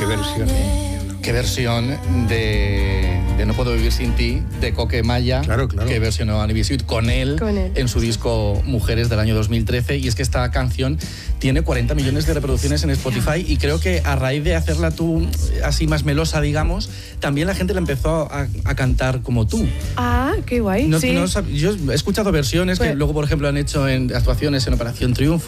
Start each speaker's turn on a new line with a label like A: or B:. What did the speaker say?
A: ¿Qué versión?
B: ¿Qué versión de No puedo vivir sin ti, de Coque Maya?
A: Claro, claro.
B: Que versionó Annie Bisuit con él en su disco Mujeres del año 2013. Y es que esta canción tiene 40 millones de reproducciones en Spotify y creo que a raíz de hacerla tú así más melosa, digamos, también la gente la empezó a cantar como tú.
C: Ah, qué guay.
B: No,
C: sí.
B: yo he escuchado versiones que luego, por ejemplo, han hecho en actuaciones en Operación Triunfo.